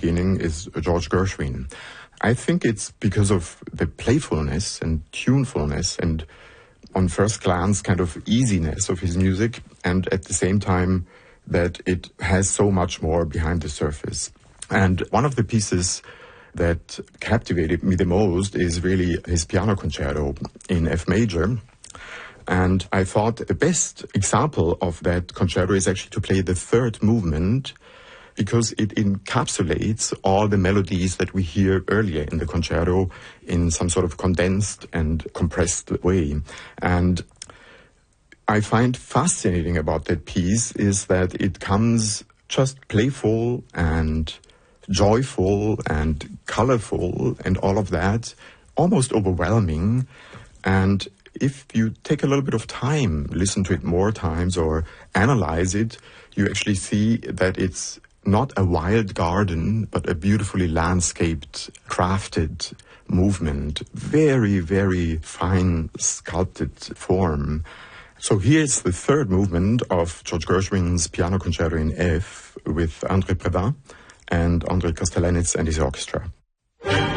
beginning is George Gershwin. I think it's because of the playfulness and tunefulness and on first glance kind of easiness of his music, and at the same time that it has so much more behind the surface. And one of the pieces that captivated me the most is really his piano concerto in F major. And I thought the best example of that concerto is actually to play the third movement, because it encapsulates all the melodies that we hear earlier in the concerto in some sort of condensed and compressed way. And I find fascinating about that piece is that it comes just playful and joyful and colorful and all of that, almost overwhelming. And if you take a little bit of time, listen to it more times or analyze it, you actually see that it's not a wild garden, but a beautifully landscaped, crafted movement. Very, very fine, sculpted form. So here's the third movement of George Gershwin's Piano Concerto in F with André Previn and André Kostelanetz and his orchestra.